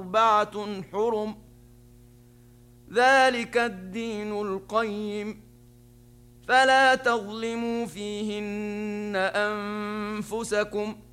أربعة حرم ذلك الدين القيم فلا تظلموا فيهن أنفسكم